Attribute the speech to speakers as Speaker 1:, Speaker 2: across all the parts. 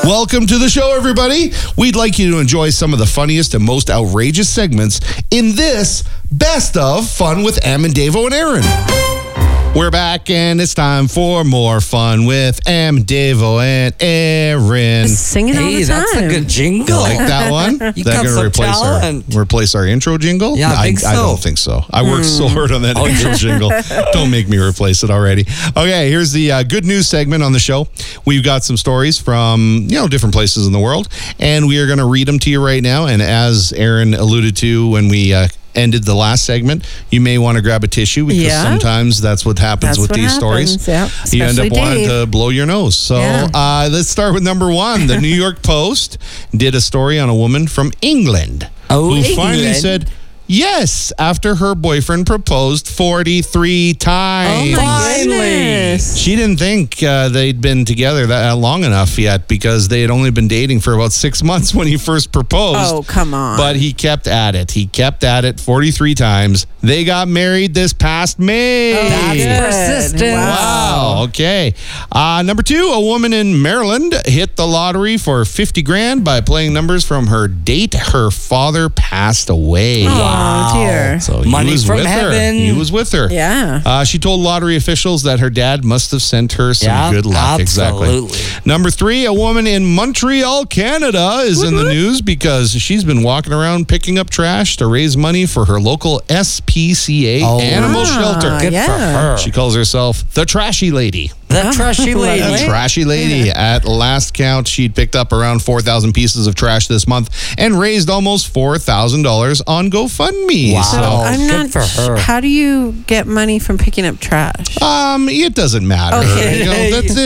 Speaker 1: Welcome to the show, everybody. We'd like you to enjoy some of the funniest and most outrageous segments in this Best of Fun with Am and Davo and Aaron. We're back, and it's time for more fun with Am, Davo, and Aaron.
Speaker 2: Singing all the time.
Speaker 3: That's a good jingle.
Speaker 1: Like that one?
Speaker 3: You
Speaker 1: That
Speaker 3: got
Speaker 1: gonna
Speaker 3: some
Speaker 1: replace our intro jingle?
Speaker 3: Yeah, I think so.
Speaker 1: I don't think so. I worked so hard on that intro jingle. Don't make me replace it already. Okay, here's the good news segment on the show. We've got some stories from different places in the world, and we are going to read them to you right now. And as Aaron alluded to when we ended the last segment, you may want to grab a tissue because sometimes that's what happens with these stories.
Speaker 2: Yeah.
Speaker 1: You end up
Speaker 2: Especially
Speaker 1: wanting
Speaker 2: Dave.
Speaker 1: to blow your nose. So let's start with number one. The New York Post did a story on a woman from England who finally
Speaker 3: England?
Speaker 1: said yes after her boyfriend proposed 43 times.
Speaker 2: Oh my goodness.
Speaker 1: She didn't think they'd been together that long enough yet because they had only been dating for about 6 months when he first proposed.
Speaker 2: Oh, come on.
Speaker 1: But he kept at it. He kept at it 43 times. They got married this past May.
Speaker 2: Oh,
Speaker 3: That's persistent.
Speaker 1: Wow. Okay. Number two, a woman in Maryland hit the lottery for 50 grand by playing numbers from her date. Her father passed away.
Speaker 2: Oh, dear.
Speaker 1: So
Speaker 3: Money
Speaker 1: he was
Speaker 3: from
Speaker 1: with
Speaker 3: heaven.
Speaker 1: her. He was with her.
Speaker 2: Yeah.
Speaker 1: She told lottery officials that her dad must have sent her some good luck.
Speaker 3: Absolutely.
Speaker 1: Exactly. Number three, a woman in Montreal, Canada is in the news because she's been walking around picking up trash to raise money for her local SPCA animal shelter.
Speaker 3: Good for her.
Speaker 1: She calls herself the Trashy Lady.
Speaker 3: The trashy lady.
Speaker 1: The Trashy Lady. At last count, she'd picked up around 4,000 pieces of trash this month and raised almost $4,000 on GoFundMe.
Speaker 3: Wow.
Speaker 1: So,
Speaker 2: I'm
Speaker 3: good
Speaker 2: not
Speaker 3: for her.
Speaker 2: How do you get money from picking up trash?
Speaker 1: it doesn't matter.
Speaker 2: Okay.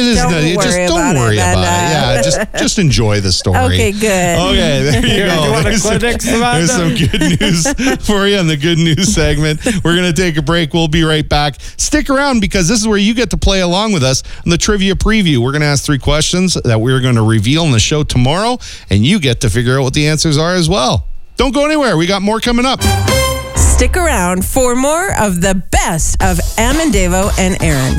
Speaker 1: Don't worry about it. Yeah, just enjoy the story.
Speaker 2: Okay, good.
Speaker 1: Okay, there you go.
Speaker 3: You want a
Speaker 1: There's
Speaker 3: Kleenex, Samantha?
Speaker 1: some good news for you on the good news segment. We're going to take a break. We'll be right back. Stick around because this is where you get to play along with us on the trivia preview. We're going to ask 3 questions that we're going to reveal in the show tomorrow, and you get to figure out what the answers are as well. Don't go anywhere. We got more coming up.
Speaker 2: Stick around for more of the best of Am and Davo and Aaron.